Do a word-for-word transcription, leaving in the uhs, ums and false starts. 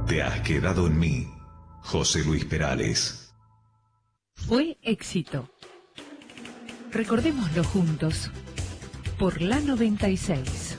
Te has quedado en mí, José Luis Perales. Fue éxito. Recordémoslo juntos por la noventa y seis.